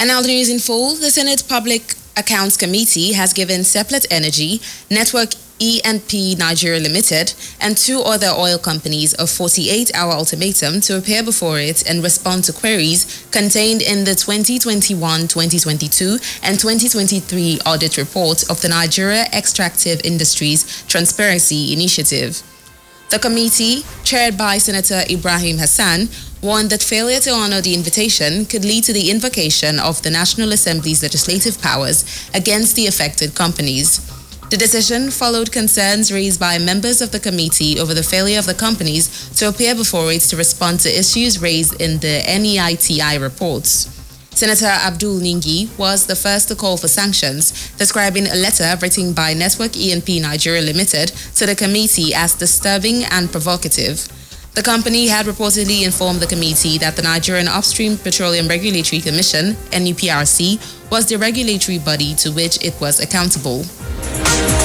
And now the news in full. The Senate Public Accounts Committee has given Seplat Energy, Network E&P Nigeria Limited, and two other oil companies a 48-hour ultimatum to appear before it and respond to queries contained in the 2021, 2022, and 2023 audit report of the Nigeria Extractive Industries Transparency Initiative. The committee, chaired by Senator Ibrahim Hassan, warned that failure to honor the invitation could lead to the invocation of the National Assembly's legislative powers against the affected companies. The decision followed concerns raised by members of the committee over the failure of the companies to appear before it to respond to issues raised in the NEITI reports. Senator Abdul Ningi was the first to call for sanctions, describing a letter written by Network E&P Nigeria Limited to the committee as disturbing and provocative. The company had reportedly informed the committee that the Nigerian Upstream Petroleum Regulatory Commission, NUPRC, was the regulatory body to which it was accountable.